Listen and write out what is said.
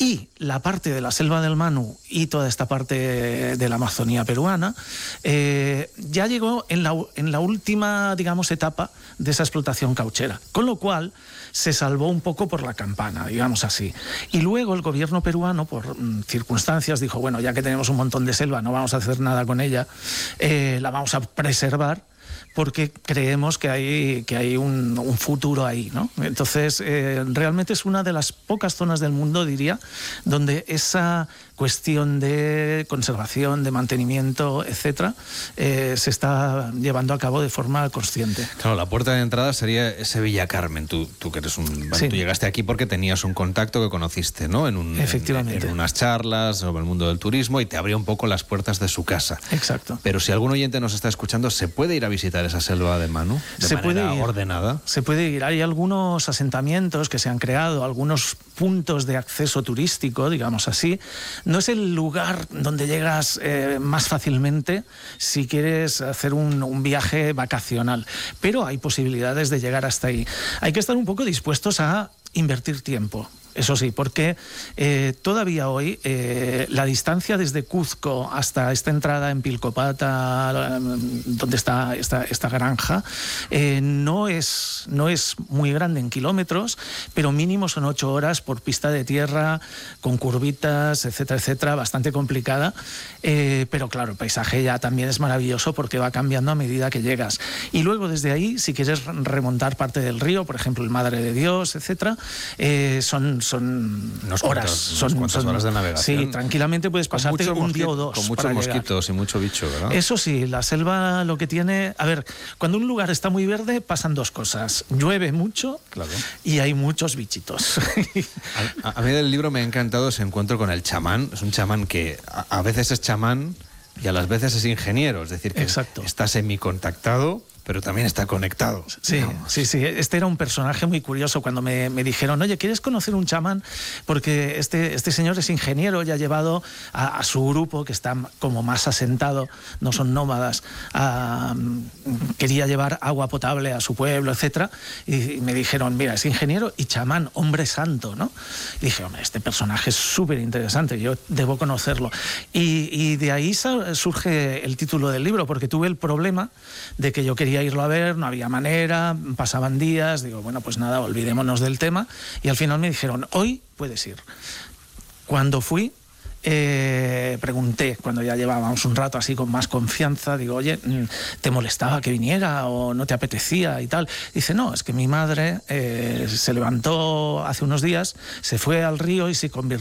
Y la parte de la selva del Manu y toda esta parte de la Amazonía peruana ya llegó en la última, digamos, etapa de esa explotación cauchera, con lo cual se salvó un poco por la campana, digamos así. Y luego el gobierno peruano, por circunstancias, dijo, bueno, ya que tenemos un montón de selva, no vamos a hacer nada con ella, la vamos a preservar, porque creemos que hay un futuro ahí, ¿no? Entonces, realmente es una de las pocas zonas del mundo, diría, donde esa cuestión de conservación, de mantenimiento, etcétera, se está llevando a cabo de forma consciente. Claro, la puerta de entrada sería ese Villa Carmen. Tú que eres Sí. tú llegaste aquí porque tenías un contacto que conociste, ¿no? Efectivamente. En unas charlas sobre el mundo del turismo, y te abrió un poco las puertas de su casa. Exacto. Pero si algún oyente nos está escuchando, ¿se puede ir a visitar esa selva de Manu de manera ordenada? Se puede ir. Hay algunos asentamientos que se han creado, algunos puntos de acceso turístico, digamos así. No es el lugar donde llegas más fácilmente si quieres hacer un viaje vacacional, pero hay posibilidades de llegar hasta ahí. Hay que estar un poco dispuestos a invertir tiempo. Eso sí, porque todavía hoy la distancia desde Cuzco hasta esta entrada en Pilcopata, donde está esta granja, no es muy grande en kilómetros, pero mínimo son 8 horas por pista de tierra, con curvitas, etcétera, etcétera, bastante complicada. Pero claro, el paisaje ya también es maravilloso porque va cambiando a medida que llegas. Y luego desde ahí, si quieres remontar parte del río, por ejemplo el Madre de Dios, etcétera, son horas. Cuántas horas de navegación. Sí, tranquilamente puedes pasarte un día o dos. Con muchos mosquitos y mucho bicho, ¿verdad? Eso sí, la selva lo que tiene... A ver, cuando un lugar está muy verde pasan dos cosas. Llueve mucho, claro, y hay muchos bichitos. A mí del libro me ha encantado ese encuentro con el chamán. Es un chamán que a veces es chamán y a las veces es ingeniero. Es decir, que Exacto. Está semicontactado, pero también está conectado. Sí, digamos. Sí. Este era un personaje muy curioso cuando me dijeron, oye, ¿quieres conocer un chamán? Porque este señor es ingeniero y ha llevado a su grupo, que está como más asentado, no son nómadas, quería llevar agua potable a su pueblo, etcétera. Y me dijeron, mira, es ingeniero y chamán, hombre santo, ¿no? Y dije, hombre, este personaje es súper interesante, yo debo conocerlo. Y de ahí surge el título del libro, porque tuve el problema de que yo quería irlo a ver, no había manera, pasaban días, digo, bueno, pues nada, olvidémonos del tema, y al final me dijeron, hoy puedes ir. Cuando fui, pregunté, cuando ya llevábamos un rato así con más confianza, digo, oye, ¿te molestaba que viniera o no te apetecía y tal? Dice, no, es que mi madre se levantó hace unos días, se fue al río y se convirtió